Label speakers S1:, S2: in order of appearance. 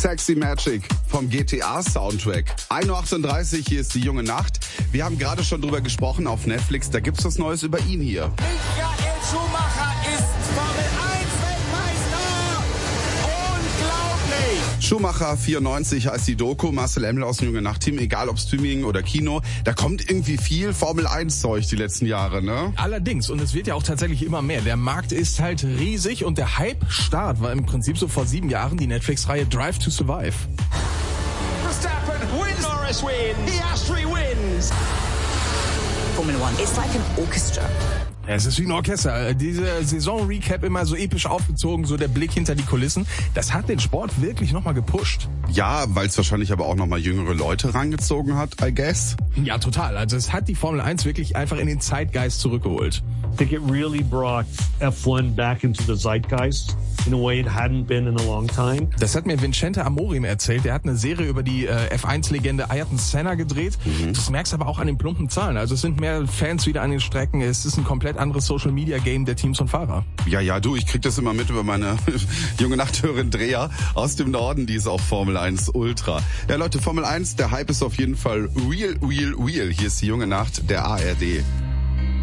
S1: Sexy Magic vom GTA-Soundtrack. 1:38 Uhr, hier ist die junge Nacht. Wir haben gerade schon drüber gesprochen auf Netflix, da gibt's was Neues über ihn hier.
S2: Michael Schumacher ist Formel 1 Weltmeister! Unglaublich!
S1: Schumacher 94 heißt die Doku, Marcel Emmel aus dem junge Nacht-Team, egal ob Streaming oder Kino, da kommt irgendwie viel Formel 1-Zeug die letzten Jahre, ne?
S3: Allerdings, und es wird ja auch tatsächlich immer mehr. Der Markt ist halt riesig und der Hype-Start war im Prinzip so vor 7 Jahren die Netflix-Reihe Drive to Survive.
S2: Verstappen wins! Norris wins! Piastri wins!
S4: Formula One, it's like an orchestra.
S3: Ja, es ist wie ein Orchester. Diese Saison-Recap immer so episch aufgezogen, so der Blick hinter die Kulissen. Das hat den Sport wirklich nochmal gepusht.
S1: Ja, weil es wahrscheinlich aber auch nochmal jüngere Leute rangezogen hat, I guess.
S3: Ja, total. Also es hat die Formel 1 wirklich einfach in den Zeitgeist zurückgeholt.
S5: I think it really brought F1 back into the zeitgeist in a way it hadn't been in a long time.
S3: Das hat mir Vincente Amorim erzählt. Der hat eine Serie über die F1-Legende Ayrton Senna gedreht. Das merkst du aber auch an den plumpen Zahlen. Also es sind mehr Fans wieder an den Strecken. Es ist ein komplett anderes Social-Media-Game der Teams und Fahrer.
S1: Ja, du, ich krieg das immer mit über meine junge Nachthörerin Drea aus dem Norden, die ist auch Formel 1 Ultra. Ja, Leute, Formel 1, der Hype ist auf jeden Fall real. Hier ist die junge Nacht der ARD.